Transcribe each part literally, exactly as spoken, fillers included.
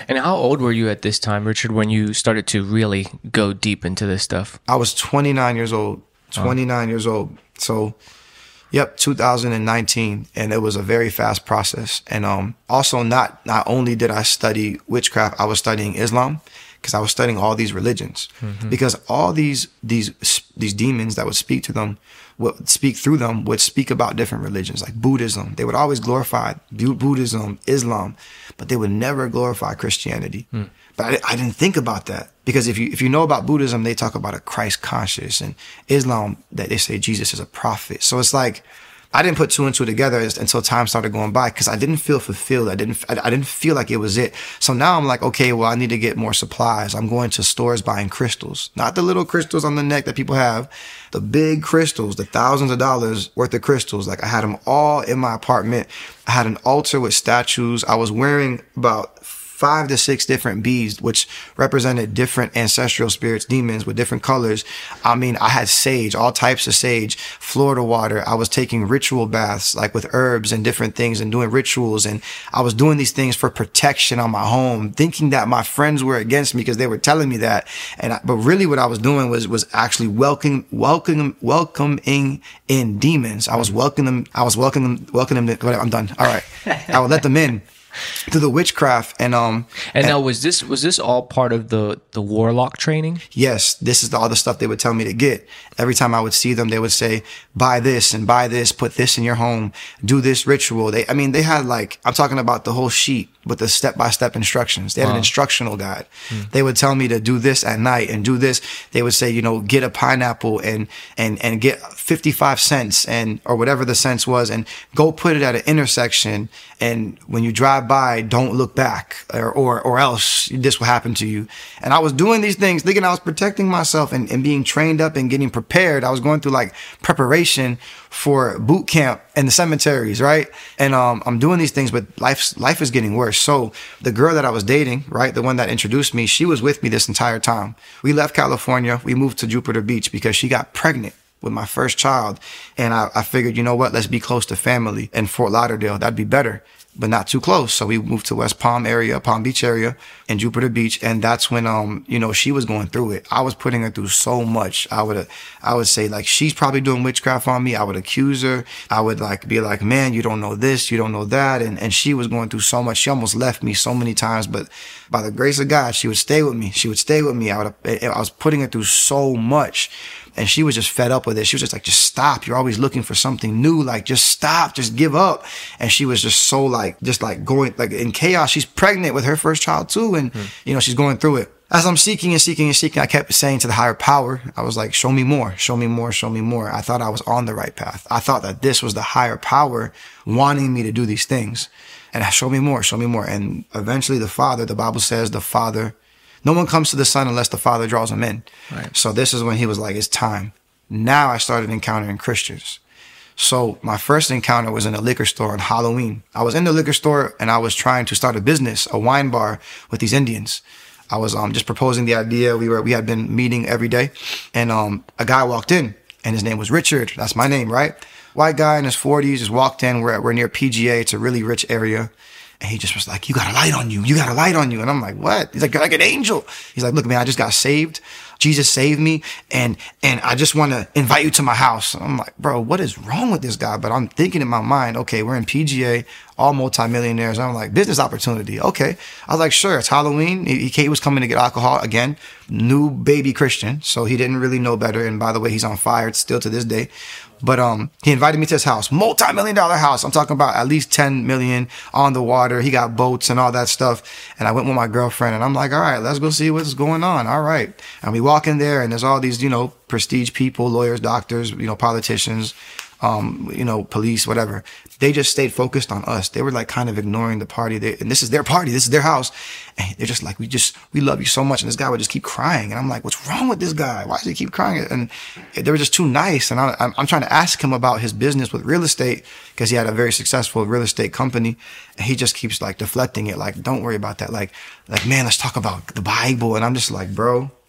And how old were you at this time, Richard, when you started to really go deep into this stuff? I was twenty-nine years old. twenty-nine oh. years old. So, yep, two thousand nineteen, and it was a very fast process. And um, also, not not only did I study witchcraft, I was studying Islam, because I was studying all these religions. Mm-hmm. Because all these these these demons that would speak to them, would speak through them, would speak about different religions, like Buddhism. They would always glorify Buddhism, Islam, but they would never glorify Christianity. Mm. But I, I didn't think about that, because if you if you know about Buddhism, they talk about a Christ conscious, and Islam, that they say Jesus is a prophet. So it's like, I didn't put two and two together until time started going by, because I didn't feel fulfilled. I didn't I, I didn't feel like it was it. So now I'm like, okay, well, I need to get more supplies. I'm going to stores buying crystals, not the little crystals on the neck that people have, the big crystals, the thousands of dollars worth of crystals. Like, I had them all in my apartment. I had an altar with statues. I was wearing about five to six different beads, which represented different ancestral spirits, demons with different colors. I mean, I had sage, all types of sage, Florida water. I was taking ritual baths, like with herbs and different things, and doing rituals. And I was doing these things for protection on my home, thinking that my friends were against me because they were telling me that. And I, but really what I was doing was, was actually welcoming, welcoming, welcoming in demons. I was welcoming them. I was welcoming, welcoming them. To, whatever, I'm done. All right. I would let them in through the witchcraft. And um and, and now was this was this all part of the the warlock training? Yes, this is the, all the stuff they would tell me to get. Every time I would see them, they would say, buy this and buy this, put this in your home, do this ritual. They I mean they had, like, I'm talking about the whole sheet with the step-by-step instructions. They had wow. an instructional guide. Hmm. They would tell me to do this at night and do this. They would say, you know, get a pineapple and and and get fifty-five cents and or whatever the cents was, and go put it at an intersection, and when you drive by, don't look back, or or, or else this will happen to you. And I was doing these things thinking I was protecting myself and, and being trained up and getting prepared. I was going through like preparation for boot camp in the cemeteries, right? And um, I'm doing these things, but life life is getting worse. So the girl that I was dating, right, the one that introduced me, she was with me this entire time. We left California. We moved to Jupiter Beach because she got pregnant with my first child. And I, I figured, you know what, let's be close to family in Fort Lauderdale. That'd be better, but not too close. So we moved to West Palm area, Palm Beach area, in Jupiter Beach. And that's when, um, you know, she was going through it. I was putting her through so much. I would, I would say, like, she's probably doing witchcraft on me. I would accuse her. I would like be like, man, you don't know this, you don't know that. And, and she was going through so much. She almost left me so many times, but by the grace of God, she would stay with me. She would stay with me. I would, I was putting her through so much. And she was just fed up with it. She was just like, just stop. You're always looking for something new. Like, just stop. Just give up. And she was just so like, just like going like in chaos. She's pregnant with her first child too. And, mm. you know, she's going through it. As I'm seeking and seeking and seeking, I kept saying to the higher power, I was like, show me more, show me more, show me more. I thought I was on the right path. I thought that this was the higher power wanting me to do these things. And show me more, show me more. And eventually the Father, the Bible says the Father, no one comes to the Son unless the Father draws him in. Right. So this is when he was like, it's time. Now I started encountering Christians. So my first encounter was in a liquor store on Halloween. I was in the liquor store and I was trying to start a business, a wine bar with these Indians. I was um just proposing the idea. We were we had been meeting every day, and um a guy walked in, and his name was Richard. That's my name, right? White guy in his forties just walked in. We're we're near P G A. It's a really rich area. And he just was like, you got a light on you. You got a light on you. And I'm like, what? He's like, you're like an angel. He's like, look, man, I just got saved. Jesus saved me. And, and I just want to invite you to my house. And I'm like, bro, what is wrong with this guy? But I'm thinking in my mind, okay, we're in P G A, all multimillionaires. I'm like, business opportunity. Okay. I was like, sure. It's Halloween. He, he was coming to get alcohol again, new baby Christian. So he didn't really know better. And by the way, he's on fire still to this day. But um, he invited me to his house, multi-million dollar house. I'm talking about at least ten million on the water. He got boats and all that stuff. And I went with my girlfriend and I'm like, all right, let's go see what's going on. All right. And we walk in there and there's all these, you know, prestige people, lawyers, doctors, you know, politicians, um, you know, police, whatever. They just stayed focused on us. They were like kind of ignoring the party. They, and this is their party. This is their house. And they're just like, we just, we love you so much. And this guy would just keep crying. And I'm like, what's wrong with this guy? Why does he keep crying? And they were just too nice. And I, I'm, I'm trying to ask him about his business with real estate because he had a very successful real estate company. And he just keeps like deflecting it. Like, don't worry about that. Like, like, man, let's talk about the Bible. And I'm just like, bro,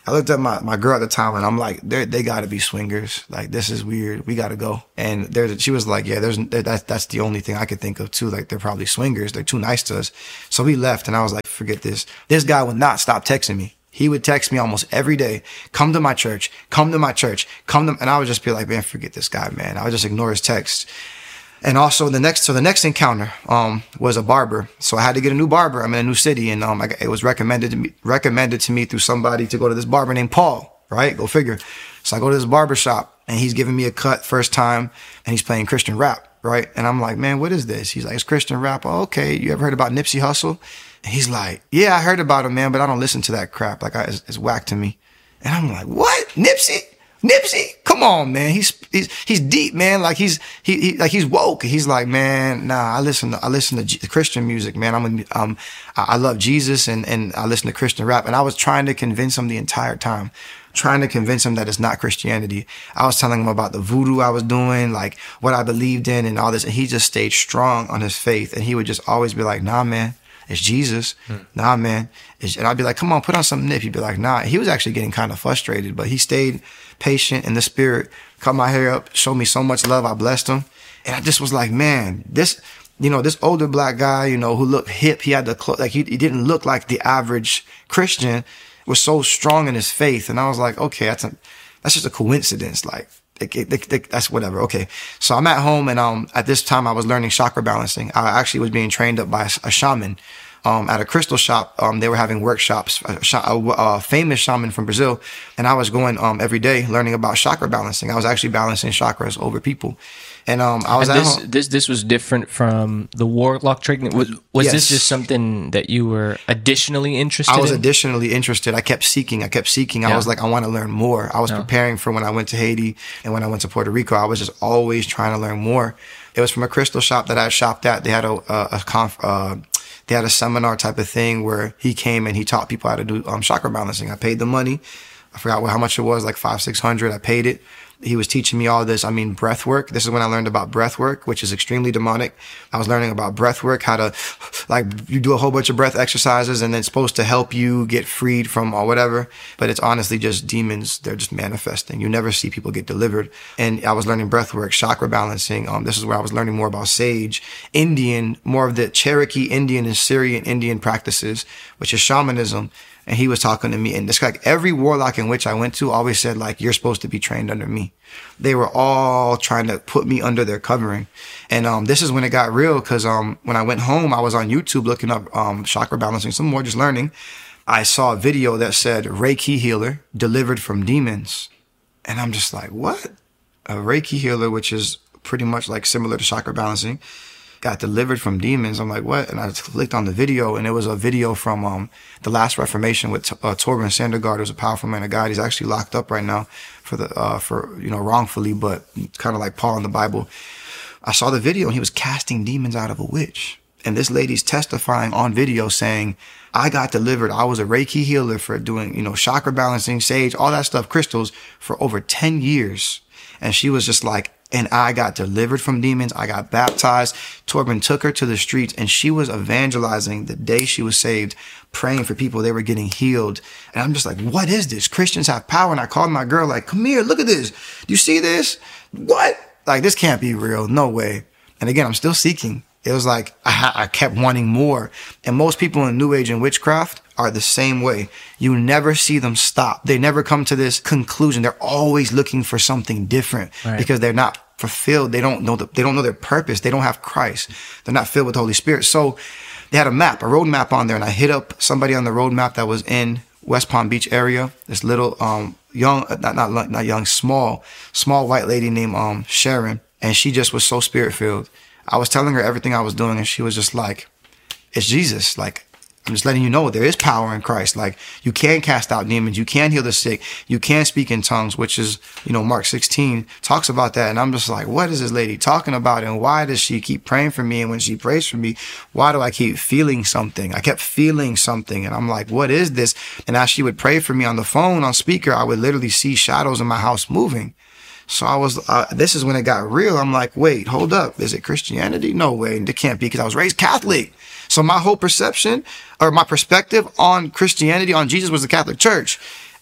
I looked at my, my girl at the time and I'm like, they they gotta be swingers. Like, this is weird. We gotta go. And there, she was like, yeah, there's, that's, that's the only thing I could think of too. Like, they're probably swingers. They're too nice to us. So we left and I was like, forget this. This guy would not stop texting me. He would text me almost every day. Come to my church. Come to my church. Come to, and I would just be like, man, forget this guy, man. I would just ignore his texts. And also the next, so the next encounter, um, was a barber. So I had to get a new barber. I'm in a new city and, um, I, it was recommended to me, recommended to me through somebody to go to this barber named Paul, right? Go figure. So I go to this barber shop and he's giving me a cut first time and he's playing Christian rap, right? And I'm like, man, what is this? He's like, it's Christian rap. Oh, okay. You ever heard about Nipsey Hussle? And he's like, yeah, I heard about him, man, but I don't listen to that crap. Like, I, it's, it's whack to me. And I'm like, what? Nipsey? Nipsey, come on, man. He's, he's, he's deep, man. Like he's, he, he, like he's woke. He's like, man, nah, I listen to, I listen to G- Christian music, man. I'm, a, um, I, I love Jesus and, and I listen to Christian rap. And I was trying to convince him the entire time, trying to convince him that it's not Christianity. I was telling him about the voodoo I was doing, like what I believed in and all this. And he just stayed strong on his faith. And he would just always be like, nah, man. It's Jesus. Hmm. Nah, man. It's, and I'd be like, come on, put on some nip. He'd be like, nah. He was actually getting kind of frustrated, but he stayed patient in the spirit, cut my hair up, showed me so much love. I blessed him. And I just was like, man, this, you know, this older black guy, you know, who looked hip, he had the clothes, like he, he didn't look like the average Christian, was so strong in his faith. And I was like, okay, that's a, that's just a coincidence. Like, It, it, it, it, that's whatever. Okay. So I'm at home and, um, at this time I was learning chakra balancing. I actually was being trained up by a, a shaman, um, at a crystal shop. Um, they were having workshops, a, a, a famous shaman from Brazil. And I was going, um, every day learning about chakra balancing. I was actually balancing chakras over people. And, um, I was and at this, home. this, this was different from the warlock training. Was, was Yes. this just something that you were additionally interested I was in? additionally interested. I kept seeking. I kept seeking. I Yeah. was like, I want to learn more. I was Yeah. preparing for when I went to Haiti and when I went to Puerto Rico. I was just always trying to learn more. It was from a crystal shop that I shopped at. They had a, a, a conf, uh, they had a seminar type of thing where he came and he taught people how to do um, chakra balancing. I paid the money. I forgot what, how much it was, like five, six hundred. I paid it. He was teaching me all this. I mean, breath work. This is when I learned about breath work, which is extremely demonic. I was learning about breath work, how to, like, you do a whole bunch of breath exercises and it's supposed to help you get freed from or whatever. But it's honestly just demons. They're just manifesting. You never see people get delivered. And I was learning breath work, chakra balancing. Um, this is where I was learning more about sage, Indian, more of the Cherokee Indian and Syrian Indian practices, which is shamanism. And he was talking to me, and it's like every warlock in which I went to always said, like, you're supposed to be trained under me. They were all trying to put me under their covering. And um, this is when it got real, because um, when I went home, I was on YouTube looking up um, chakra balancing, some more, just learning. I saw a video that said Reiki healer delivered from demons. And I'm just like, what? A Reiki healer, which is pretty much like similar to chakra balancing, got delivered from demons. I'm like, what? And I clicked on the video, and it was a video from um the Last Reformation with uh, Torben Sandergaard, who's a powerful man of God. He's actually locked up right now for the uh for you know wrongfully, but kind of like Paul in the Bible. I saw the video, and he was casting demons out of a witch. And this lady's testifying on video saying, I got delivered. I was a Reiki healer for doing, you know, chakra balancing, sage, all that stuff, crystals, for over ten years. And she was just like, and I got delivered from demons. I got baptized. Torben took her to the streets, and she was evangelizing the day she was saved, praying for people. They were getting healed. And I'm just like, what is this? Christians have power. And I called my girl like, come here, look at this. Do you see this? What? Like, this can't be real. No way. And again, I'm still seeking. It was like, I, ha- I kept wanting more. And most people in New Age and witchcraft are the same way. You never see them stop. They never come to this conclusion. They're always looking for something different, right? Because they're not fulfilled. They don't know the, they don't know their purpose. They don't have Christ. They're not filled with the Holy Spirit. So they had a map, a road map on there. And I hit up somebody on the road map that was in West Palm Beach area. This little, um, young, not, not, not young, small, small white lady named, um, Sharon. And she just was so spirit filled. I was telling her everything I was doing, and she was just like, it's Jesus. Like, I'm just letting you know there is power in Christ. Like, you can cast out demons. You can heal the sick. You can speak in tongues, which is, you know, Mark sixteen talks about that. And I'm just like, what is this lady talking about? And why does she keep praying for me? And when she prays for me, why do I keep feeling something? I kept feeling something. And I'm like, what is this? And as she would pray for me on the phone, on speaker, I would literally see shadows in my house moving. So I was, uh, this is when it got real. I'm like, wait, hold up. Is it Christianity? No way. It can't be, because I was raised Catholic. So my whole perception or my perspective on Christianity, on Jesus, was the Catholic Church.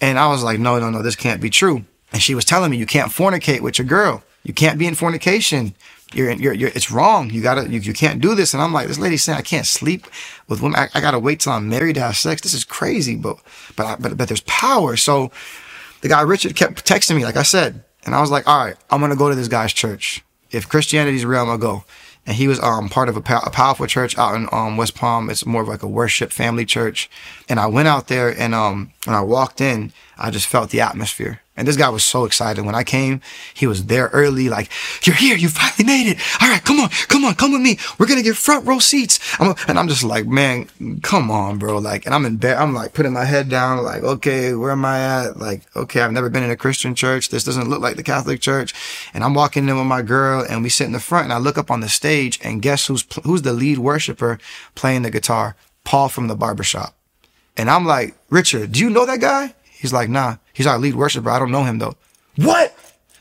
And I was like, no, no, no, this can't be true. And she was telling me, you can't fornicate with your girl. You can't be in fornication. You're, you're, you're, it's wrong. You gotta, you, you can't do this. And I'm like, this lady's saying I can't sleep with women. I, I gotta wait till I'm married to have sex. This is crazy, but, but, I, but, but there's power. So the guy, Richard, kept texting me, like I said, and I was like, all right, I'm going to go to this guy's church. If Christianity is real, I'm going to go. And he was um part of a, pow- a powerful church out in um West Palm. It's more of like a worship family church. And I went out there, and um when I walked in, I just felt the atmosphere. And this guy was so excited. When I came, he was there early, like, you're here, you finally made it. All right, come on, come on, come with me. We're going to get front row seats. I'm, and I'm just like, man, come on, bro. Like, and I'm in bed. I'm like putting my head down, like, okay, where am I at? Like, okay, I've never been in a Christian church. This doesn't look like the Catholic church. And I'm walking in with my girl, and we sit in the front, and I look up on the stage, and guess who's, who's the lead worshiper playing the guitar? Paul from the barbershop. And I'm like, Richard, do you know that guy? He's like, nah, he's our lead worshiper. I don't know him though. What?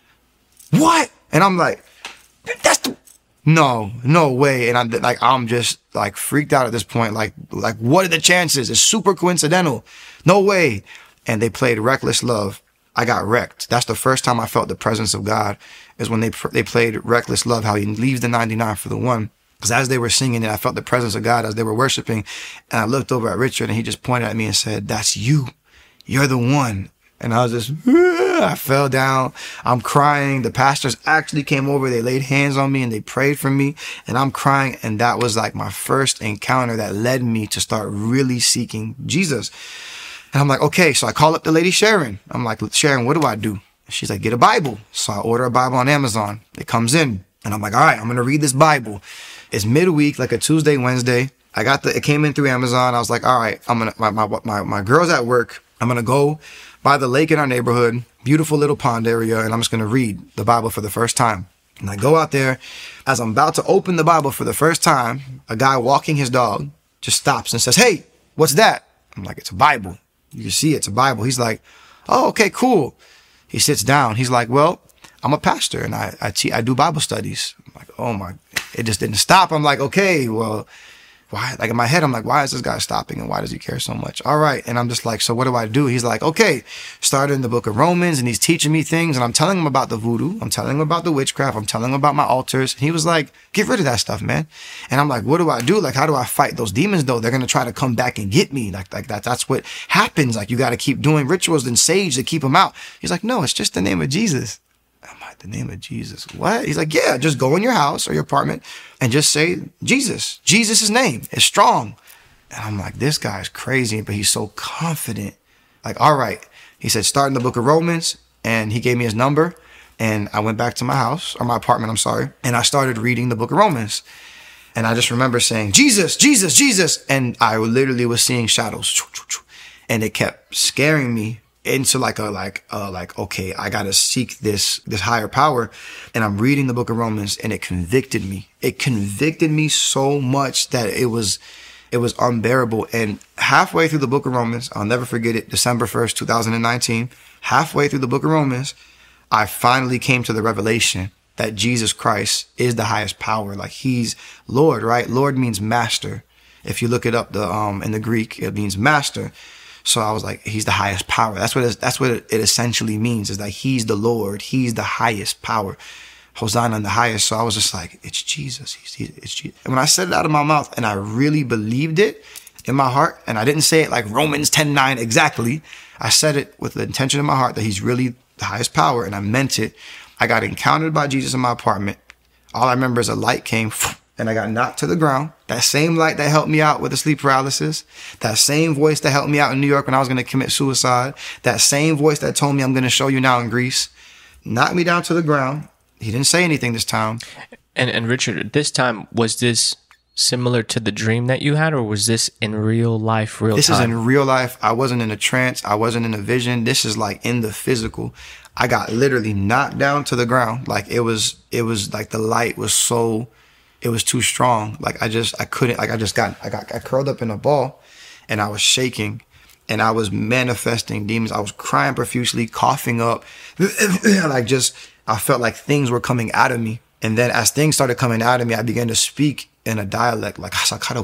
What? And I'm like, that's the, no, no way. And I'm like, I'm just like freaked out at this point. Like, like what are the chances? It's super coincidental. No way. And they played Reckless Love. I got wrecked. That's the first time I felt the presence of God, is when they, they played Reckless Love, how he leaves the ninety-nine for the one. Because as they were singing it, I felt the presence of God as they were worshiping. And I looked over at Richard, and he just pointed at me and said, that's you. You're the one. And I was just, I fell down. I'm crying. The pastors actually came over. They laid hands on me and they prayed for me. And I'm crying. And that was like my first encounter that led me to start really seeking Jesus. And I'm like, okay. So I call up the lady Sharon. I'm like, Sharon, what do I do? She's like, get a Bible. So I order a Bible on Amazon. It comes in. And I'm like, all right, I'm going to read this Bible. It's midweek, like a Tuesday, Wednesday. I got the, it came in through Amazon. I was like, all right, I'm going to, my, my, my, my girl's at work. I'm going to go by the lake in our neighborhood, beautiful little pond area, and I'm just going to read the Bible for the first time. And I go out there. As I'm about to open the Bible for the first time, a guy walking his dog just stops and says, hey, what's that? I'm like, it's a Bible. You can see it's a Bible. He's like, oh, okay, cool. He sits down. He's like, well, I'm a pastor, and I I, te- I do Bible studies. I'm like, oh, my. It just didn't stop. I'm like, okay, well, why? Like in my head, I'm like, why is this guy stopping and why does he care so much? All right. And I'm just like, so what do I do? He's like, okay, started in the book of Romans, and he's teaching me things, and I'm telling him about the voodoo. I'm telling him about the witchcraft. I'm telling him about my altars. And he was like, get rid of that stuff, man. And I'm like, what do I do? Like, how do I fight those demons though? They're going to try to come back and get me. Like, like that, that's what happens. Like, you got to keep doing rituals and sage to keep them out. He's like, no, it's just the name of Jesus. I'm like, the name of Jesus. What? He's like, yeah, just go in your house or your apartment and just say Jesus. Jesus' name is strong. And I'm like, this guy's crazy, but he's so confident. Like, all right. He said, start in the book of Romans. And he gave me his number. And I went back to my house, or my apartment, I'm sorry. And I started reading the book of Romans. And I just remember saying, Jesus, Jesus, Jesus. And I literally was seeing shadows. And it kept scaring me into like a, like, uh, like, okay, I got to seek this, this higher power. And I'm reading the book of Romans, and it convicted me. It convicted me so much that it was, it was unbearable. And halfway through the book of Romans, I'll never forget it, December first, two thousand nineteen, halfway through the book of Romans, I finally came to the revelation that Jesus Christ is the highest power. Like, he's Lord, right? Lord means master. If you look it up, the, um, in the Greek, it means master. So I was like, he's the highest power. That's what it, that's what it essentially means, is that he's the Lord. He's the highest power. Hosanna in the highest. So I was just like, it's Jesus. He's, he, it's Jesus. And when I said it out of my mouth and I really believed it in my heart, and I didn't say it like Romans ten nine exactly, I said it with the intention in my heart that he's really the highest power, and I meant it. I got encountered by Jesus in my apartment. All I remember is a light came, and I got knocked to the ground. That same light that helped me out with the sleep paralysis, that same voice that helped me out in New York when I was going to commit suicide, that same voice that told me I'm going to show you now in Greece, knocked me down to the ground. He didn't say anything this time. And and Richard, this time, was this similar to the dream that you had, or was this in real life, real this time? This is in real life. I wasn't in a trance. I wasn't in a vision. This is like in the physical. I got literally knocked down to the ground. Like it was, it was like the light was so, it was too strong. Like I just, I couldn't, like I just got, I got, I curled up in a ball, and I was shaking, and I was manifesting demons. I was crying profusely, coughing up, like just, I felt like things were coming out of me. And then as things started coming out of me, I began to speak in a dialect, like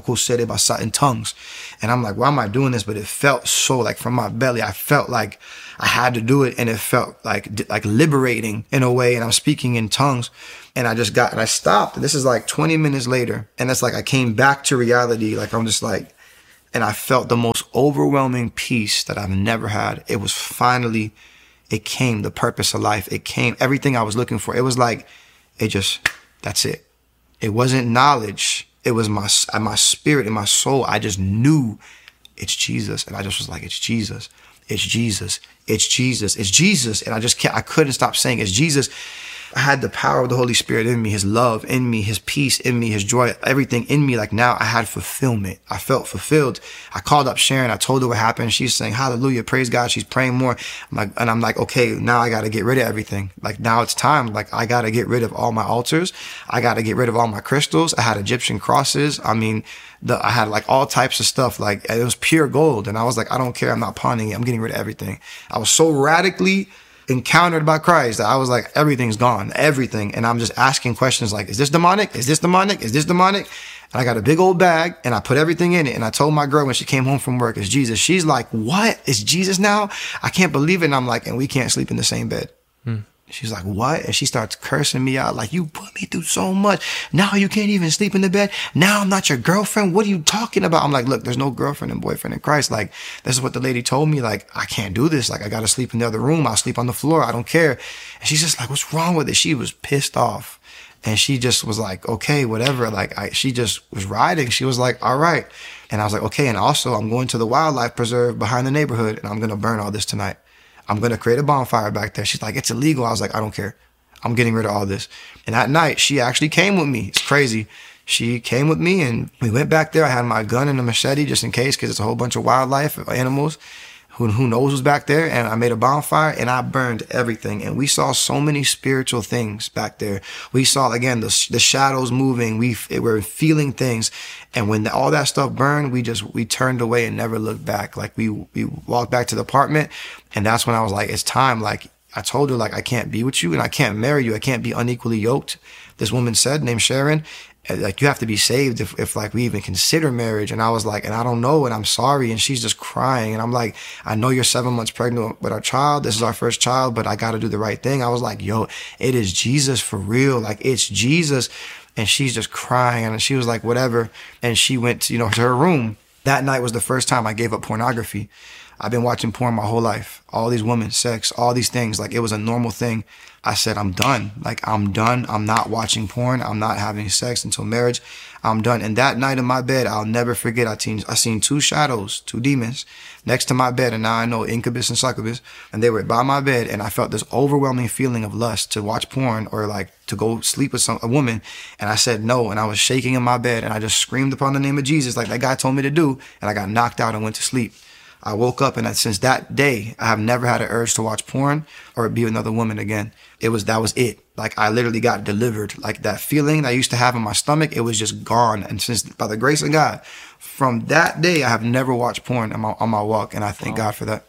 in tongues. And I'm like, why am I doing this? But it felt so like from my belly, I felt like I had to do it. And it felt like, like liberating in a way. And I'm speaking in tongues. And I just got, and I stopped. This is like twenty minutes later. And it's like, I came back to reality. Like, I'm just like, and I felt the most overwhelming peace that I've never had. It was finally, it came, the purpose of life. It came, everything I was looking for. It was like, it just, that's it. It wasn't knowledge. It was my my spirit and my soul. I just knew it's Jesus. And I just was like, it's Jesus. It's Jesus. It's Jesus. It's Jesus. And I just can't, I couldn't stop saying it's Jesus. I had the power of the Holy Spirit in me, his love in me, his peace in me, his joy, everything in me. Like now I had fulfillment. I felt fulfilled. I called up Sharon. I told her what happened. She's saying, hallelujah, praise God. She's praying more. I'm like, and I'm like, okay, now I got to get rid of everything. Like now it's time. Like I got to get rid of all my altars. I got to get rid of all my crystals. I had Egyptian crosses. I mean, the, I had like all types of stuff. Like it was pure gold. And I was like, I don't care. I'm not pawning it. I'm getting rid of everything. I was so radically encountered by Christ that I was like, everything's gone, everything. And I'm just asking questions like, is this demonic? Is this demonic? Is this demonic? And I got a big old bag and I put everything in it. And I told my girl when she came home from work, it's Jesus. She's like, what? It's Jesus now? I can't believe it. And I'm like, and we can't sleep in the same bed. Hmm. She's like, what? And she starts cursing me out. Like, you put me through so much. Now you can't even sleep in the bed. Now I'm not your girlfriend. What are you talking about? I'm like, look, there's no girlfriend and boyfriend in Christ. Like, this is what the lady told me. Like, I can't do this. Like, I got to sleep in the other room. I'll sleep on the floor. I don't care. And she's just like, what's wrong with it? She was pissed off. And she just was like, okay, whatever. Like, I, she just was riding. She was like, all right. And I was like, okay. And also I'm going to the wildlife preserve behind the neighborhood and I'm going to burn all this tonight. I'm going to create a bonfire back there. She's like, it's illegal. I was like, I don't care. I'm getting rid of all this. And that night, she actually came with me. It's crazy. She came with me and we went back there. I had my gun and a machete just in case because it's a whole bunch of wildlife animals. Who, who knows was back there. And I made a bonfire and I burned everything. And we saw so many spiritual things back there. We saw, again, the, the shadows moving. We it, were feeling things. And when the, all that stuff burned, we just, we turned away and never looked back. Like we, we walked back to the apartment. And that's when I was like, it's time. Like I told her, like, I can't be with you and I can't marry you. I can't be unequally yoked. This woman said, named Sharon, like, you have to be saved if, if like we even consider marriage. And I was like, and I don't know, and I'm sorry. And she's just crying. And I'm like, I know you're seven months pregnant with our child. This is our first child, but I got to do the right thing. I was like, yo, it is Jesus for real. Like, it's Jesus. And she's just crying. And she was like, whatever. And she went to, you know, to her room. That night was the first time I gave up pornography. I've been watching porn my whole life. All these women, sex, all these things. Like, it was a normal thing. I said, I'm done. Like, I'm done. I'm not watching porn. I'm not having sex until marriage. I'm done. And that night in my bed, I'll never forget. I seen, I seen two shadows, two demons next to my bed. And now I know incubus and succubus. And they were by my bed. And I felt this overwhelming feeling of lust to watch porn or like to go sleep with some, a woman. And I said no. And I was shaking in my bed and I just screamed upon the name of Jesus like that guy told me to do. And I got knocked out and went to sleep. I woke up and since that day, I have never had an urge to watch porn or be with another woman again. It was, that was it. Like, I literally got delivered. Like, that feeling I used to have in my stomach, it was just gone. And since, by the grace of God, from that day, I have never watched porn on my, on my walk. And I thank wow. God for that.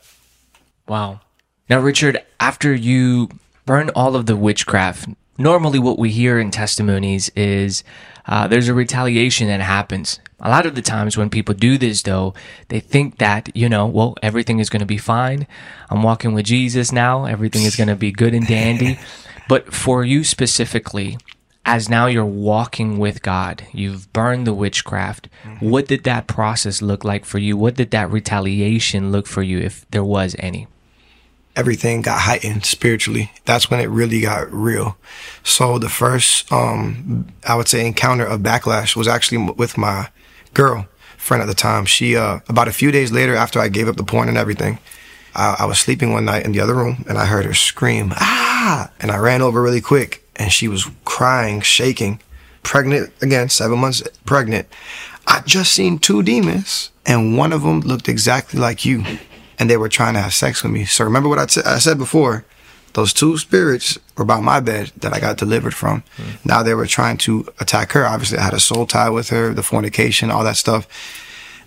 Wow. Now, Richard, after you burn all of the witchcraft, normally what we hear in testimonies is uh, there's a retaliation that happens. A lot of the times when people do this, though, they think that, you know, well, everything is going to be fine. I'm walking with Jesus now. Everything is going to be good and dandy. But for you specifically, as now you're walking with God, you've burned the witchcraft. Mm-hmm. What did that process look like for you? What did that retaliation look for you, if there was any? Everything got heightened spiritually. That's when it really got real. So the first, um, I would say, encounter of backlash was actually with my girl friend at the time. She, uh, about a few days later, after I gave up the porn and everything, I, I was sleeping one night in the other room and I heard her scream, ah! And I ran over really quick and she was crying, shaking, pregnant again, seven months pregnant. I just seen two demons and one of them looked exactly like you. And they were trying to have sex with me. So remember what I, t- I said before? Those two spirits were by my bed that I got delivered from. Mm. Now they were trying to attack her. Obviously, I had a soul tie with her, the fornication, all that stuff.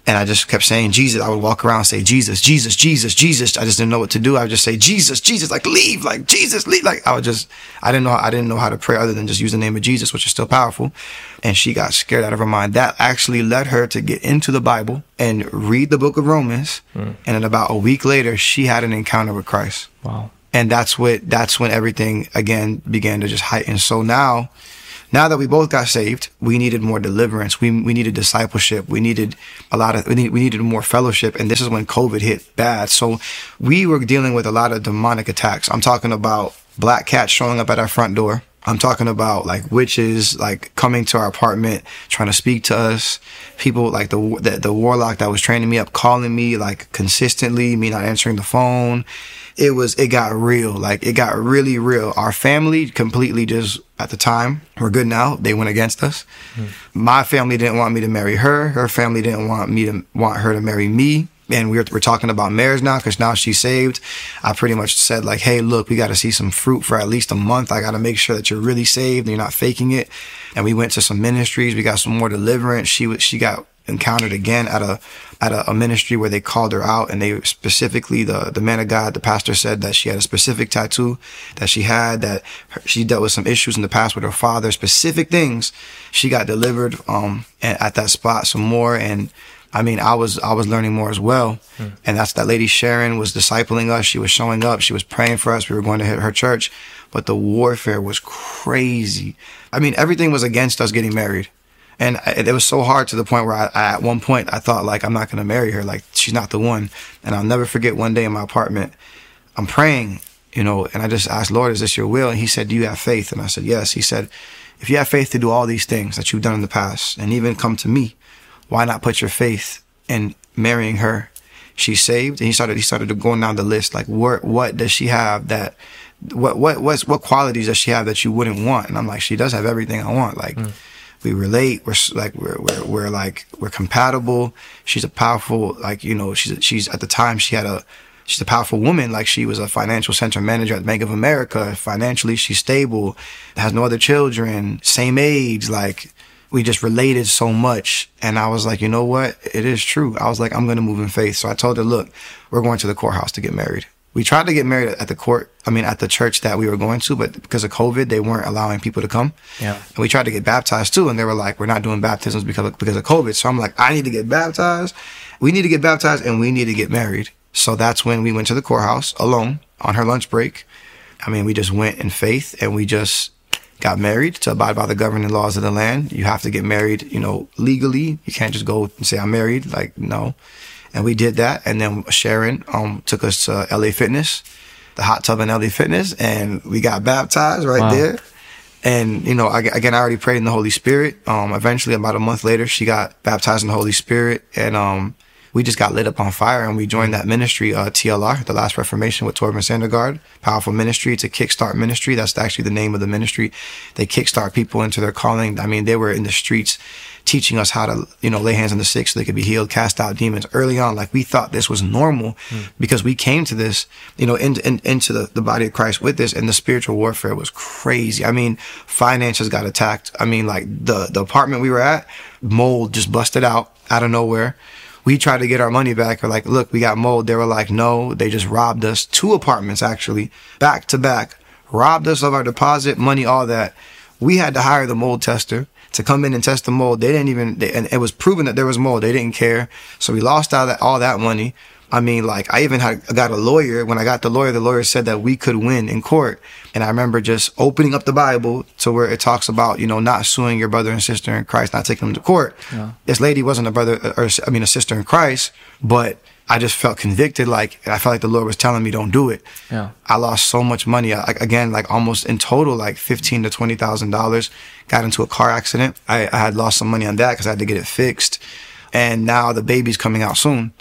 And I just kept saying Jesus. I would walk around and say Jesus, Jesus, Jesus, Jesus. I just didn't know what to do. I would just say Jesus, Jesus, like leave, like Jesus, leave. Like I would just, I didn't know, I didn't know how to pray other than just use the name of Jesus, which is still powerful. And she got scared out of her mind. That actually led her to get into the Bible and read the book of Romans. Mm. And then about a week later, she had an encounter with Christ. Wow. And that's what, that's when everything again began to just heighten. So now, Now that we both got saved, we needed more deliverance. We we needed discipleship. We needed a lot of, we, need, we needed more fellowship. And this is when COVID hit bad. So we were dealing with a lot of demonic attacks. I'm talking about black cats showing up at our front door. I'm talking about like witches, like coming to our apartment, trying to speak to us. People like the, the, the warlock that was training me up, calling me like consistently, me not answering the phone. It was, it got real. Like it got really real. Our family completely just, at the time, we're good now. They went against us. Mm. My family didn't want me to marry her. Her family didn't want me to want her to marry me. And we're, we're talking about marriage now because now she's saved. I pretty much said like, hey, look, we got to see some fruit for at least a month. I got to make sure that you're really saved and you're not faking it. And we went to some ministries. We got some more deliverance. She was, she got encountered again at a at a, a ministry where they called her out, and they specifically, the the man of God, the pastor, said that she had a specific tattoo that she had, that her, she dealt with some issues in the past with her father, specific things. She got delivered um at that spot some more, and I mean, I was I was learning more as well. Hmm. And that's that lady Sharon was discipling us. She was showing up. She was praying for us. We were going to hit her church, but the warfare was crazy. I mean, everything was against us getting married. And it was so hard to the point where I, I, at one point, I thought, like, I'm not going to marry her. Like, she's not the one. And I'll never forget one day in my apartment, I'm praying, you know, and I just asked, Lord, is this your will? And he said, do you have faith? And I said, yes. He said, if you have faith to do all these things that you've done in the past and even come to me, why not put your faith in marrying her? She's saved. And he started, he started going down the list. Like, what, what does she have that, what, what, what's, what qualities does she have that you wouldn't want? And I'm like, she does have everything I want. Like, mm. we relate. We're like, we're, we're, we're like, we're compatible. She's a powerful, like, you know, she's, she's at the time she had a, she's a powerful woman. Like, she was a financial center manager at Bank of America. Financially, she's stable, has no other children, same age. Like, we just related so much. And I was like, you know what? It is true. I was like, I'm going to move in faith. So I told her, look, we're going to the courthouse to get married. We tried to get married at the court, I mean, at the church that we were going to, but because of COVID, they weren't allowing people to come. Yeah. And we tried to get baptized too, and they were like, we're not doing baptisms because of, because of COVID. So I'm like, I need to get baptized. We need to get baptized, and we need to get married. So that's when we went to the courthouse alone on her lunch break. I mean, we just went in faith, and we just got married to abide by the governing laws of the land. You have to get married, you know, legally. You can't just go and say, I'm married. Like, no. And we did that. And then Sharon um, took us to L A Fitness, the hot tub in L A Fitness, and we got baptized right wow. there. And, you know, again, I already prayed in the Holy Spirit. Um, eventually, about a month later, she got baptized in the Holy Spirit. And um, we just got lit up on fire, and we joined that ministry, uh, T L R, The Last Reformation, with Torben Sandergaard. Powerful ministry. It's a kickstart ministry. That's actually the name of the ministry. They kickstart people into their calling. I mean, they were in the streets teaching us how to, you know, lay hands on the sick so they could be healed, cast out demons early on. Like, we thought this was normal mm. because we came to this, you know, in, in, into the, the body of Christ with this, and the spiritual warfare was crazy. I mean, finances got attacked. I mean, like, the, the apartment we were at, mold just busted out out of nowhere. We tried to get our money back. We're like, look, we got mold. They were like, no, they just robbed us. Two apartments, actually, back to back, robbed us of our deposit, money, all that. We had to hire the mold tester to come in and test the mold. They didn't even, they, and it was proven that there was mold. They didn't care. So we lost all that, all that money. I mean, like, I even had got a lawyer. When I got the lawyer, the lawyer said that we could win in court. And I remember just opening up the Bible to where it talks about, you know, not suing your brother and sister in Christ, not taking them to court. Yeah. This lady wasn't a brother, or I mean, a sister in Christ, but I just felt convicted. Like, I felt like the Lord was telling me, don't do it. Yeah. I lost so much money. I, again, like almost in total, like fifteen to twenty thousand dollars. Got into a car accident. I, I had lost some money on that because I had to get it fixed. And now the baby's coming out soon.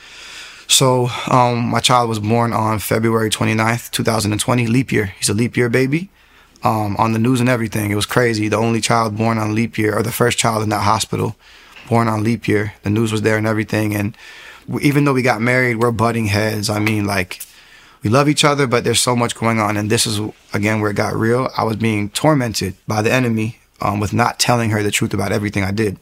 So um, my child was born on February twenty-ninth, twenty twenty, leap year. He's a leap year baby. Um, on the news and everything. It was crazy. The only child born on leap year, or the first child in that hospital born on leap year. The news was there and everything. And we, even though we got married, we're butting heads. I mean, like, we love each other, but there's so much going on. And this is, again, where it got real. I was being tormented by the enemy um, with not telling her the truth about everything I did.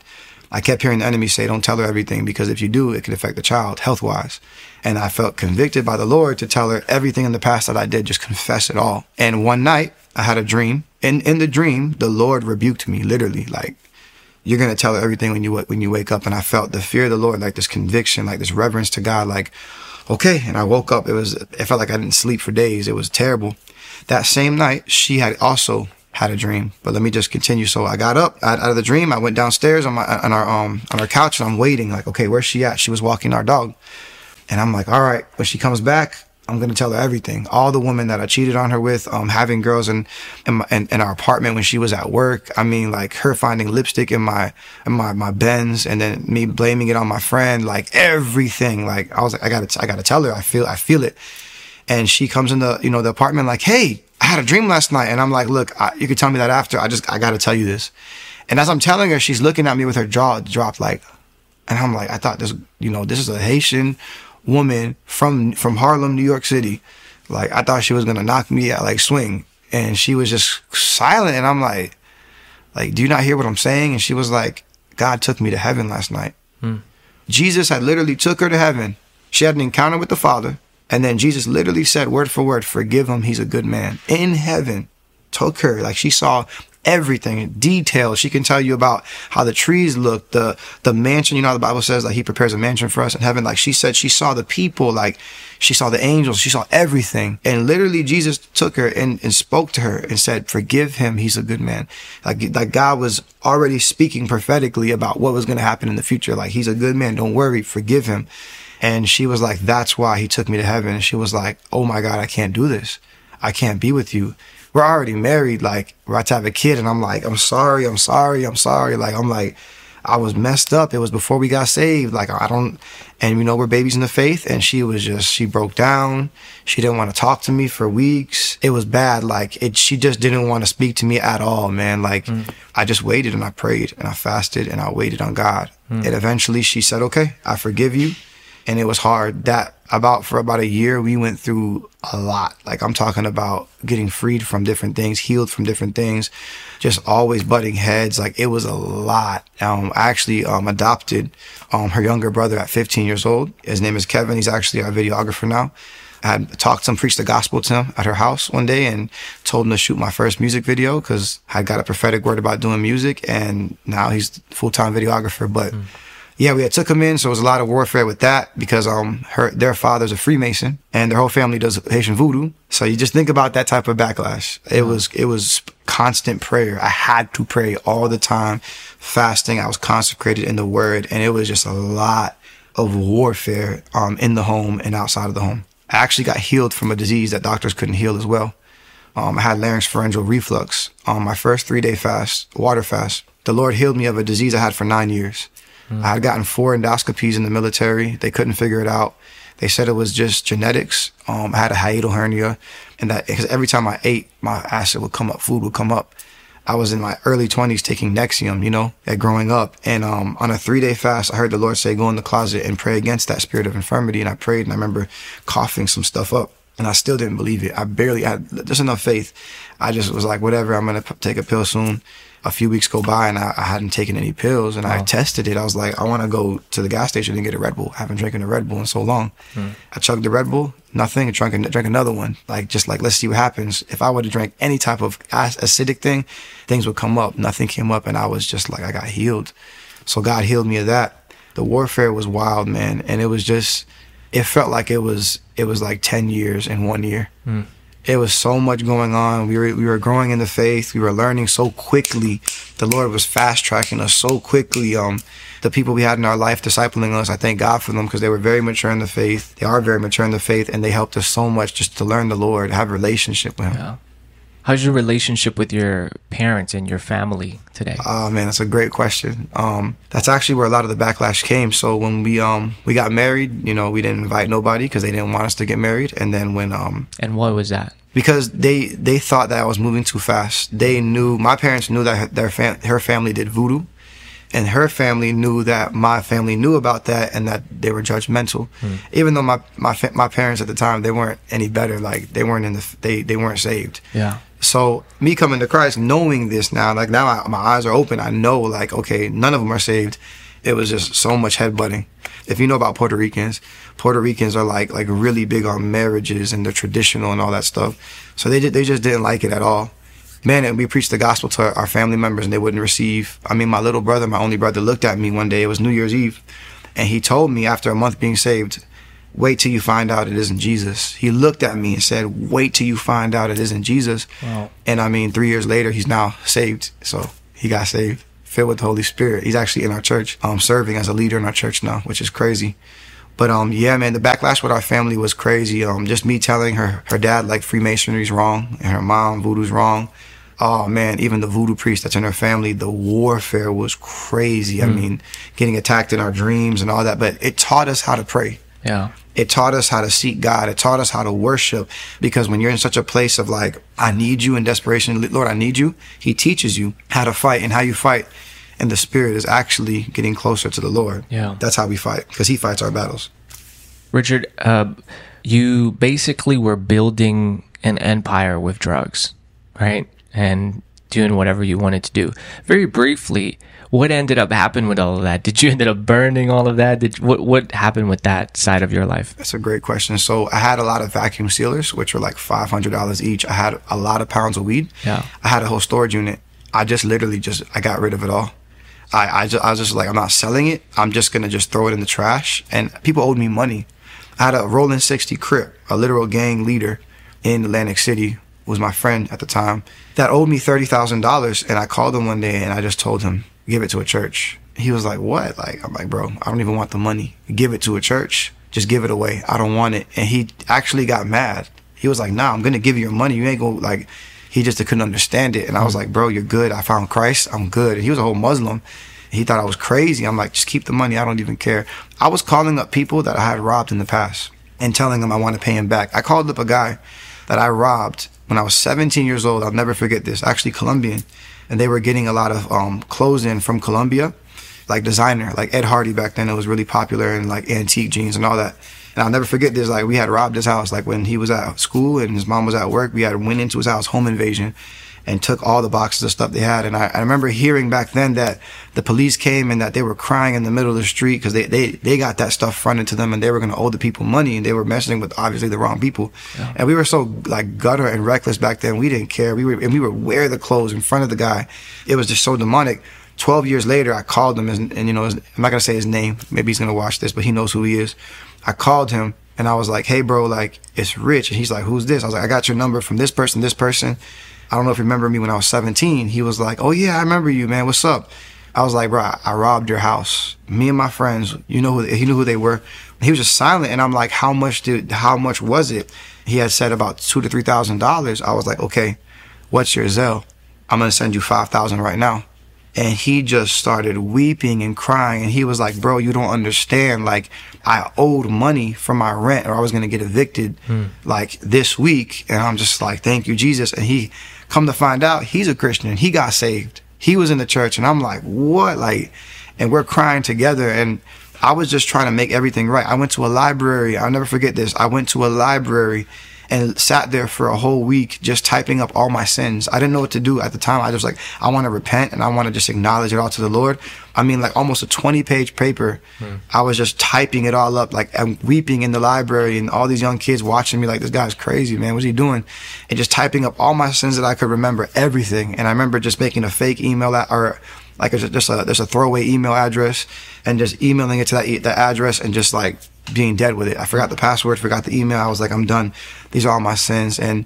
I kept hearing the enemy say, don't tell her everything, because if you do, it could affect the child health-wise. And I felt convicted by the Lord to tell her everything in the past that I did, just confess it all. And one night, I had a dream. And in the dream, the Lord rebuked me, literally, like, you're going to tell her everything when you when you wake up. And I felt the fear of the Lord, like this conviction, like this reverence to God, like, okay. And I woke up. It was, it felt like I didn't sleep for days. It was terrible. That same night, she had also had a dream. But let me just continue. So I got up out of the dream. I went downstairs on my on our um on our couch, and I'm waiting, like, okay, where's she at? She was walking our dog. And I'm like, all right, when she comes back, I'm going to tell her everything. All the women that I cheated on her with, um, having girls in in, my, in in our apartment when she was at work. I mean, like, her finding lipstick in my in my my Benz, and then me blaming it on my friend. Like, everything. Like, I was like, I gotta I gotta tell her. I feel I feel it. And she comes in the you know the apartment like, hey, I had a dream last night. And I'm like, look, I, you can tell me that after. I just I gotta tell you this. And as I'm telling her, she's looking at me with her jaw dropped, like, and I'm like, I thought this you know this is a Haitian woman from from Harlem, New York City. Like, I thought she was gonna knock me out, like, swing. And she was just silent. And I'm like, like, do you not hear what I'm saying? And she was like, God took me to heaven last night. Hmm. Jesus had literally took her to heaven. She had an encounter with the Father. And then Jesus literally said, word for word, forgive him, he's a good man. In heaven, took her. Like, she saw everything in detail. She can tell you about how the trees look, the the mansion. You know how the Bible says, like, he prepares a mansion for us in heaven. Like, she said she saw the people, like, she saw the angels, she saw everything. And literally Jesus took her and, and spoke to her and said, forgive him, he's a good man. Like, like God was already speaking prophetically about what was going to happen in the future. Like, he's a good man, don't worry, forgive him. And she was like, that's why he took me to heaven. And she was like, oh my God, I can't do this. I can't be with you. We're already married, like, we're about to have a kid. And I'm like, I'm sorry, I'm sorry, I'm sorry. Like, I'm like, I was messed up. It was before we got saved. Like, I don't, and you know, we're babies in the faith. And she was just, she broke down. She didn't want to talk to me for weeks. It was bad. Like, it, she just didn't want to speak to me at all, man. Like, mm. I just waited and I prayed and I fasted and I waited on God. Mm. And eventually she said, okay, I forgive you. And it was hard. That about for about a year, we went through a lot. Like, I'm talking about getting freed from different things, healed from different things, just always butting heads. Like, it was a lot. Um, I actually um, adopted um, her younger brother at fifteen years old. His name is Kevin. He's actually our videographer now. I had talked to him, preached the gospel to him at her house one day and told him to shoot my first music video because I got a prophetic word about doing music. And now he's a full-time videographer. But mm. yeah, we had took him in, so it was a lot of warfare with that because um her their father's a Freemason and their whole family does Haitian voodoo. So you just think about that type of backlash. It was it was constant prayer. I had to pray all the time, fasting. I was consecrated in the Word, and it was just a lot of warfare um in the home and outside of the home. I actually got healed from a disease that doctors couldn't heal as well. Um, I had larynx-pharyngeal reflux on my first three-day fast, water fast. The Lord healed me of a disease I had for nine years. I had gotten four endoscopies in the military. They couldn't figure it out. They said it was just genetics. Um, I had a hiatal hernia, and that because every time I ate, my acid would come up, food would come up. I was in my early twenties taking Nexium, you know, at growing up. And um, on a three-day fast, I heard the Lord say, go in the closet and pray against that spirit of infirmity. And I prayed, and I remember coughing some stuff up. And I still didn't believe it. I barely had just enough faith. I just was like, whatever, I'm going to take a pill soon. A few weeks go by and I, I hadn't taken any pills, and wow. I tested it. I was like, I want to go to the gas station and get a Red Bull. I haven't drinking a Red Bull in so long. Hmm. I chugged the Red Bull, nothing. I drank, drank another one. Like, just like, let's see what happens. If I would have drank any type of acidic thing, things would come up. Nothing came up, and I was just like, I got healed. So God healed me of that. The warfare was wild, man, and it was just, it felt like it was, it was like ten years in one year. Hmm. It was so much going on. We were we were growing in the faith. We were learning so quickly. The Lord was fast tracking us so quickly. Um, the people we had in our life discipling us, I thank God for them because they were very mature in the faith. They are very mature in the faith, and they helped us so much just to learn the Lord, have a relationship with Him. Yeah. How's your relationship with your parents and your family today? Oh man, that's a great question. Um, that's actually where a lot of the backlash came. So when we um we got married, you know, we didn't invite nobody because they didn't want us to get married. And then when um and why was that? Because they they thought that I was moving too fast. They knew, my parents knew that their fam- her family did voodoo, and her family knew that my family knew about that and that they were judgmental. Hmm. Even though my my fa- my parents at the time, they weren't any better. Like they weren't in the they they weren't saved. Yeah. So me coming to Christ, knowing this now, like now I, my eyes are open. I know, like, okay, none of them are saved. It was just so much headbutting. If you know about Puerto Ricans, Puerto Ricans are like like really big on marriages and they're traditional and all that stuff. So they did, they just didn't like it at all. Man, and we preached the gospel to our, our family members and they wouldn't receive. I mean, my little brother, my only brother, looked at me one day. It was New Year's Eve. And he told me after a month being saved, wait till you find out it isn't Jesus. He looked at me and said, wait till you find out it isn't Jesus. Wow. And I mean, three years later, he's now saved. So he got saved, filled with the Holy Spirit. He's actually in our church, um, serving as a leader in our church now, which is crazy. But um, yeah, man, the backlash with our family was crazy. Um, just me telling her, her dad, like, Freemasonry's wrong, and her mom, voodoo's wrong. Oh, man, even the voodoo priest that's in her family, the warfare was crazy. Mm. I mean, getting attacked in our dreams and all that. But it taught us how to pray. Yeah. It taught us how to seek God. It taught us how to worship. Because when you're in such a place of, like, I need you in desperation, Lord, I need you, he teaches you how to fight, and how you fight in the spirit is actually getting closer to the Lord. Yeah. That's how we fight, because he fights our battles. Richard, uh, you basically were building an empire with drugs, right? And doing whatever you wanted to do. Very briefly, what ended up happening with all of that? Did you end up burning all of that? Did what what happened with that side of your life? That's a great question. So I had a lot of vacuum sealers, which were like five hundred dollars each. I had a lot of pounds of weed. Yeah. I had a whole storage unit. I just literally just, I got rid of it all. I, I, just, I was just like, I'm not selling it. I'm just going to just throw it in the trash. And people owed me money. I had a Rolling sixty Crip, a literal gang leader in Atlantic City, was my friend at the time, that owed me thirty thousand dollars. And I called him one day and I just told him, give it to a church. He was like, what? Like, I'm like, bro, I don't even want the money. Give it to a church. Just give it away. I don't want it. And he actually got mad. He was like, nah, I'm going to give you your money. You ain't going to, like, he just couldn't understand it. And I was like, bro, you're good. I found Christ. I'm good. And he was a whole Muslim. He thought I was crazy. I'm like, just keep the money. I don't even care. I was calling up people that I had robbed in the past and telling them I want to pay him back. I called up a guy that I robbed when I was seventeen years old. I'll never forget this. Actually, Colombian. And they were getting a lot of um, clothes in from Colombia, like designer, like Ed Hardy back then. It was really popular, and like antique jeans and all that. And I'll never forget this. Like, we had robbed his house. Like, when he was at school and his mom was at work, we had went into his house, home invasion, and took all the boxes of stuff they had. And I, I remember hearing back then that the police came and that they were crying in the middle of the street because they, they, they got that stuff fronted to them and they were going to owe the people money, and they were messing with obviously the wrong people. Yeah. And we were so like gutter and reckless back then. We didn't care. We were, and we would wear the clothes in front of the guy. It was just so demonic. Twelve years later, I called him, and, and you know, his, I'm not going to say his name. Maybe he's going to watch this, but he knows who he is. I called him and I was like, hey bro, like, it's Rich. And he's like, who's this? I was like, I got your number from this person, this person. I don't know if you remember me when I was seventeen. He was like, oh yeah, I remember you, man. What's up? I was like, bro, I, I robbed your house. Me and my friends, you know who, he knew who they were. He was just silent. And I'm like, how much did, how much was it? He had said about two to three thousand dollars. I was like, okay, what's your Zelle? I'm going to send you five thousand right now. And he just started weeping and crying. And he was like, bro, you don't understand. Like, I owed money for my rent, or I was going to get evicted hmm. like this week. And I'm just like, thank you, Jesus. And he, come to find out, he's a Christian. He got saved. He was in the church. And I'm like, what? Like, and we're crying together. And I was just trying to make everything right. I went to a library. I'll never forget this. I went to a library and sat there for a whole week just typing up all my sins. I didn't know what to do at the time. I just like, I want to repent and I want to just acknowledge it all to the Lord. I mean, like almost a twenty page paper. Hmm. I was just typing it all up, like I'm weeping in the library, and all these young kids watching me like, this guy's crazy, man. What's he doing? And just typing up all my sins that I could remember, everything. And I remember just making a fake email at, or like it's just a, there's a throwaway email address, and just emailing it to that, that address and just like being dead with it. I forgot the password, forgot the email. I was like, I'm done. These are all my sins. And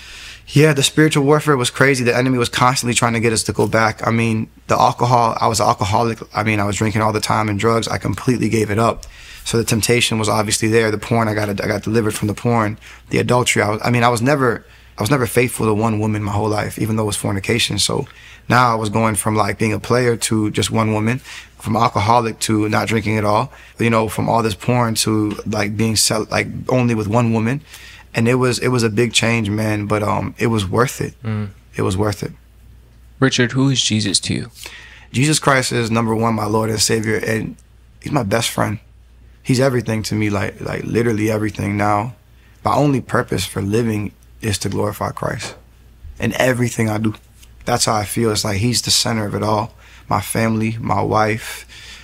yeah, the spiritual warfare was crazy. The enemy was constantly trying to get us to go back. I mean, the alcohol, I was an alcoholic. I mean, I was drinking all the time, and drugs, I completely gave it up. So the temptation was obviously there. The porn, I got I got delivered from the porn. The adultery, I, was, I mean, I was never I was never faithful to one woman my whole life, even though it was fornication. So now I was going from like being a player to just one woman, from alcoholic to not drinking at all, you know, from all this porn to like being sell- like only with one woman. And it was it was a big change, man, but um, it was worth it. Mm. It was worth it. Richard, who is Jesus to you? Jesus Christ is number one, my Lord and Savior, and he's my best friend. He's everything to me, like like literally everything. Now, my only purpose for living is to glorify Christ in everything I do. That's how I feel. It's like he's the center of it all. My family, my wife,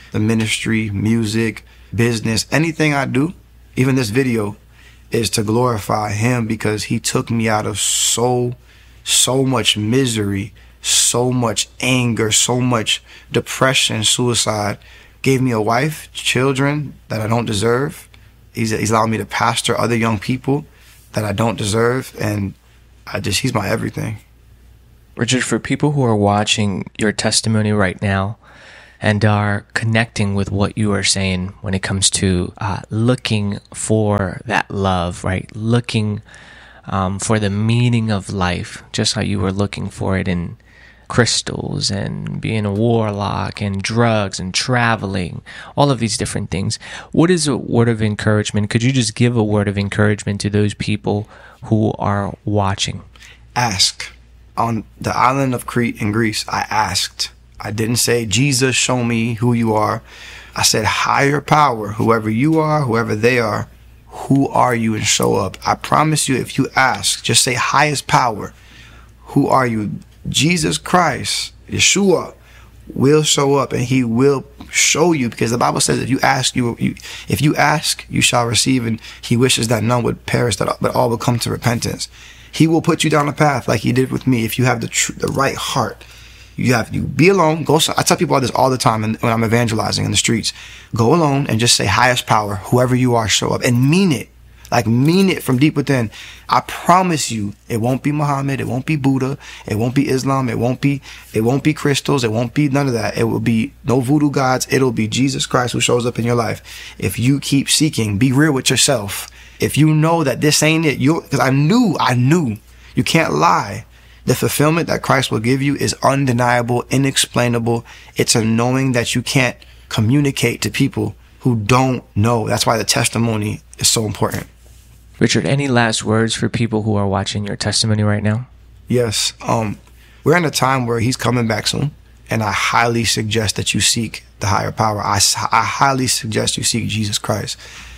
the ministry, music, business, anything I do, even this video, is to glorify him, because he took me out of so, so much misery, so much anger, so much depression, suicide. Gave me a wife, children that I don't deserve. He's, he's allowed me to pastor other young people that I don't deserve. And I just, he's my everything. Richard, for people who are watching your testimony right now and are connecting with what you are saying when it comes to uh, looking for that love, right? Looking um, for the meaning of life, just how you were looking for it in crystals and being a warlock and drugs and traveling, all of these different things. What is a word of encouragement? Could you just give a word of encouragement to those people who are watching? Ask. On the island of Crete in Greece, I asked. I didn't say, Jesus, show me who you are. I said, higher power, whoever you are, whoever they are, who are you, and show up. I promise you, if you ask, just say highest power, who are you? Jesus Christ, Yeshua, will show up, and he will show you, because the Bible says if you ask, you, you if you ask, you shall receive, and he wishes that none would perish, that but all would come to repentance. He will put you down a path like he did with me if you have the tr- the right heart. You have you be alone. Go. I tell people this all the time when I'm evangelizing in the streets. Go alone and just say, highest power, whoever you are, show up, and mean it. Like, mean it from deep within. I promise you, it won't be Muhammad, it won't be Buddha, it won't be Islam, it won't be it won't be crystals, it won't be none of that. It will be no voodoo gods. It'll be Jesus Christ who shows up in your life. If you keep seeking, be real with yourself. If you know that this ain't it, you because I knew, I knew, you can't lie. The fulfillment that Christ will give you is undeniable, inexplainable. It's a knowing that you can't communicate to people who don't know. That's why the testimony is so important. Richard, any last words for people who are watching your testimony right now? Yes. Um, we're in a time where he's coming back soon, and I highly suggest that you seek the higher power. I, I highly suggest you seek Jesus Christ,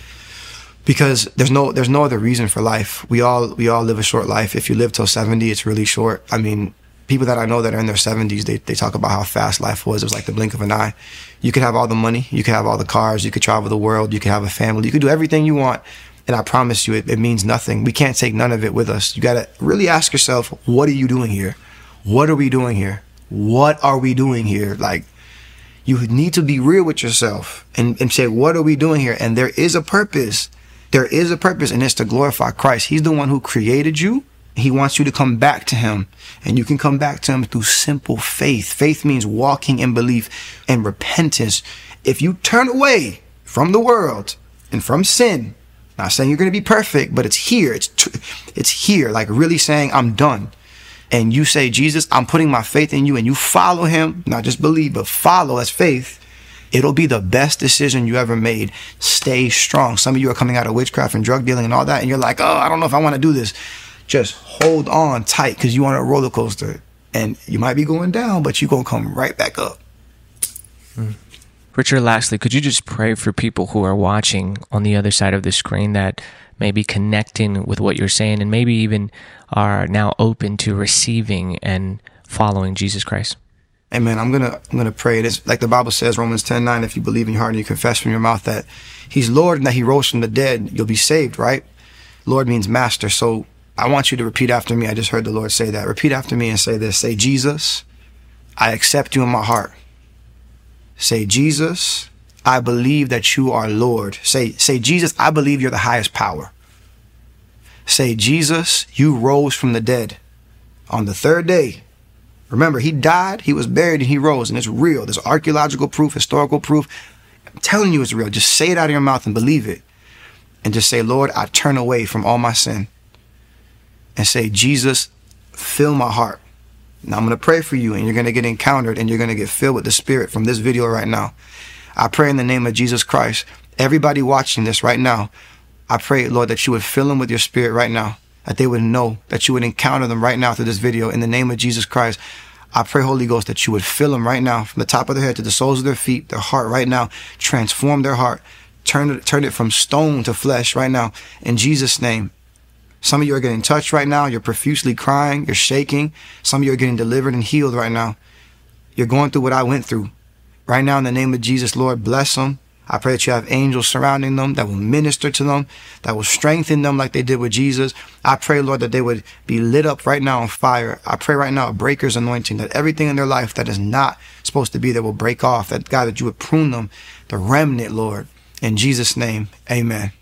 because there's no there's no other reason for life. We all we all live a short life. If you live till seventy, it's really short. I mean, people that I know that are in their seventies, they, they talk about how fast life was. It was like the blink of an eye. You could have all the money, you could have all the cars, you could travel the world, you could have a family, you could do everything you want. And I promise you, it, it means nothing. We can't take none of it with us. You got to really ask yourself, what are you doing here? What are we doing here? What are we doing here? Like, you need to be real with yourself and, and say, what are we doing here? And there is a purpose. There is a purpose, and it's to glorify Christ. He's the one who created you. He wants you to come back to him, and you can come back to him through simple faith. Faith means walking in belief and repentance. If you turn away from the world and from sin, not saying you're going to be perfect, but it's here. It's tr- it's here, like really saying, I'm done. And you say, Jesus, I'm putting my faith in you, and you follow him, not just believe, but follow as faith. It'll be the best decision you ever made. Stay strong. Some of you are coming out of witchcraft and drug dealing and all that, and you're like, oh, I don't know if I want to do this. Just hold on tight, because you're on a roller coaster, and you might be going down, but you're going to come right back up. Mm. Richard, lastly, could you just pray for people who are watching on the other side of the screen that may be connecting with what you're saying and maybe even are now open to receiving and following Jesus Christ? Amen. I'm gonna I'm gonna pray. It is like the Bible says, Romans ten nine. If you believe in your heart and you confess from your mouth that He's Lord and that He rose from the dead, you'll be saved. Right? Lord means master. So I want you to repeat after me. I just heard the Lord say that. Repeat after me and say this. Say, Jesus, I accept you in my heart. Say, Jesus, I believe that you are Lord. Say, say, Jesus, I believe you're the highest power. Say, Jesus, you rose from the dead on the third day. Remember, he died, he was buried, and he rose, and it's real. There's archaeological proof, historical proof. I'm telling you it's real. Just say it out of your mouth and believe it. And just say, Lord, I turn away from all my sin. And say, Jesus, fill my heart. Now I'm going to pray for you, and you're going to get encountered, and you're going to get filled with the Spirit from this video right now. I pray in the name of Jesus Christ, everybody watching this right now, I pray, Lord, that you would fill them with your Spirit right now, that they would know, that you would encounter them right now through this video. In the name of Jesus Christ, I pray, Holy Ghost, that you would fill them right now from the top of their head to the soles of their feet, their heart right now. Transform their heart. Turn it, turn it from stone to flesh right now. In Jesus' name. Some of you are getting touched right now. You're profusely crying. You're shaking. Some of you are getting delivered and healed right now. You're going through what I went through Right now, in the name of Jesus, Lord, bless them. I pray that you have angels surrounding them that will minister to them, that will strengthen them like they did with Jesus. I pray, Lord, that they would be lit up right now on fire. I pray right now a breaker's anointing, that everything in their life that is not supposed to be there will break off. That, God, that you would prune them, the remnant, Lord. In Jesus' name, amen.